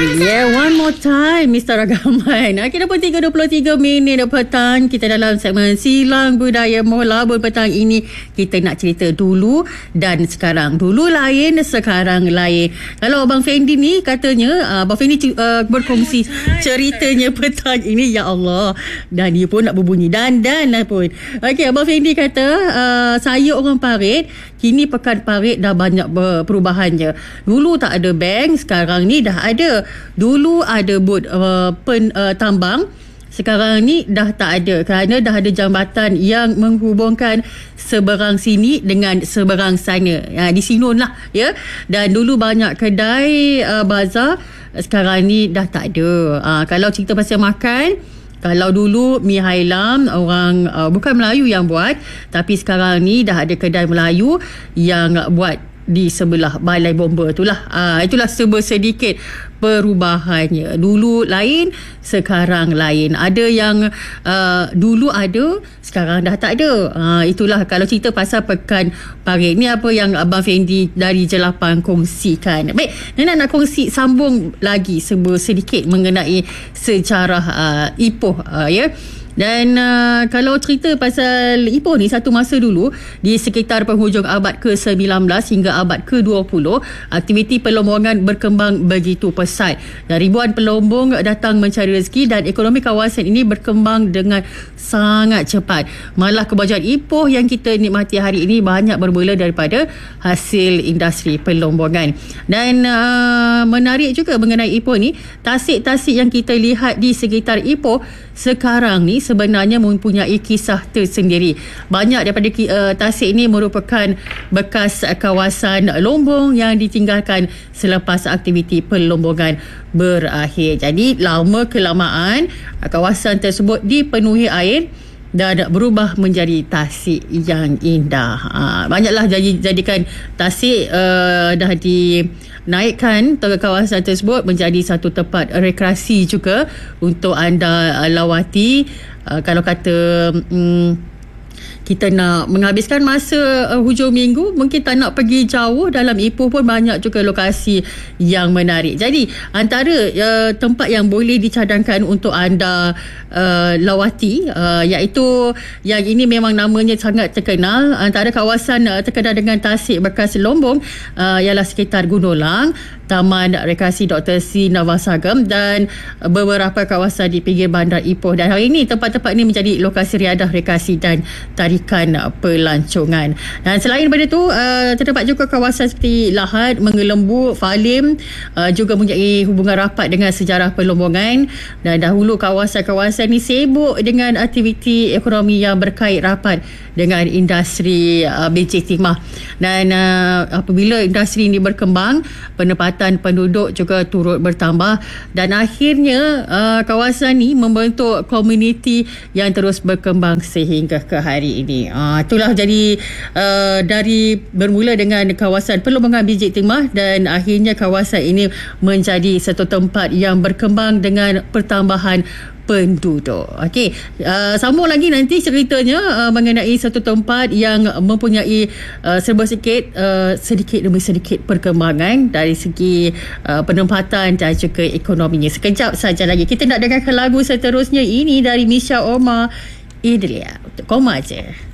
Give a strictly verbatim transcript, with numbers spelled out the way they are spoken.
Yeah, one more time, Mister Ragaman. Kita pun tiga dua puluh tiga minit petang. Kita dalam segmen Silang Budaya Molabun petang ini. Kita nak cerita dulu dan sekarang. Dulu lain, sekarang lain. Kalau Abang Fendi ni katanya, Abang Fendi uh, berkongsi ceritanya petang ini. Ya Allah. Dan dia pun nak berbunyi. Dan-dan lah pun. Okey, Abang Fendi kata, uh, saya orang Parit. Kini Pekan Parit dah banyak perubahannya. Dulu tak ada bank, sekarang ni dah ada. Dulu ada bot uh, pen, uh, tambang, sekarang ni dah tak ada kerana dah ada jambatan yang menghubungkan seberang sini dengan seberang sana. Ya, di Sinun lah ya. Dan dulu banyak kedai uh, bazar, sekarang ni dah tak ada. Uh, kalau cerita pasal makan, kalau dulu mi hailam orang uh, bukan Melayu yang buat, tapi sekarang ni dah ada kedai Melayu yang buat di sebelah balai bomba itulah. Uh, itulah serba sedikit perubahannya. Dulu lain, sekarang lain. Ada yang uh, dulu ada, sekarang dah tak ada. Uh, itulah kalau cerita pasal Pekan Parit. Ni apa yang Abang Fendi dari Jelapang kongsikan. Baik, Nana nak kongsi sambung lagi serba sedikit mengenai sejarah uh, Ipoh uh, ya. Dan uh, kalau cerita pasal Ipoh ni, satu masa dulu di sekitar penghujung abad ke sembilan belas hingga abad ke dua puluh, aktiviti pelombongan berkembang begitu pesat. Dan ribuan pelombong datang mencari rezeki dan ekonomi kawasan ini berkembang dengan sangat cepat. Malah kemajuan Ipoh yang kita nikmati hari ini banyak bermula daripada hasil industri pelombongan. Dan uh, menarik juga mengenai Ipoh ni, tasik-tasik yang kita lihat di sekitar Ipoh sekarang ni sebenarnya mempunyai kisah tersendiri. Banyak daripada uh, tasik ini merupakan bekas uh, kawasan lombong yang ditinggalkan selepas aktiviti pelombongan berakhir. Jadi lama kelamaan uh, kawasan tersebut dipenuhi air dan berubah menjadi tasik yang indah. Uh, banyaklah jadi, jadikan tasik uh, dah dinaikkan ke kawasan tersebut menjadi satu tempat rekreasi juga untuk anda uh, lawati. Uh, kalau kata um, kita nak menghabiskan masa uh, hujung minggu, mungkin tak nak pergi jauh, dalam Ipoh pun banyak juga lokasi yang menarik. Jadi antara uh, tempat yang boleh dicadangkan untuk anda uh, lawati, uh, iaitu yang ini memang namanya sangat terkenal. Antara kawasan uh, terkenal dengan tasik bekas lombong uh, ialah sekitar Gunolang, Taman Rekreasi Doktor C. Navasagam dan beberapa kawasan di pinggir bandar Ipoh. Dan hari ini tempat-tempat ini menjadi lokasi riadah rekreasi dan tarikan pelancongan. Dan selain daripada itu, uh, terdapat juga kawasan seperti Lahad, Mengelembu, Falim uh, juga mempunyai hubungan rapat dengan sejarah pelombongan. Dan dahulu kawasan-kawasan ini sibuk dengan aktiviti ekonomi yang berkait rapat dengan industri uh, biji timah. Dan uh, apabila industri ini berkembang, penempatan penduduk juga turut bertambah dan akhirnya uh, kawasan ini membentuk komuniti yang terus berkembang sehingga ke hari ini. Uh, itulah jadi uh, dari bermula dengan kawasan pelombongan biji timah dan akhirnya kawasan ini menjadi satu tempat yang berkembang dengan pertambahan penduduk. Okey, uh, sambung lagi nanti ceritanya uh, mengenai satu tempat yang mempunyai uh, serba sikit uh, sedikit demi sedikit perkembangan dari segi uh, penempatan dan juga ekonominya. Sekejap saja lagi kita nak dengarkan lagu seterusnya ini dari Misha Omar. Ini dia untuk Koma Je.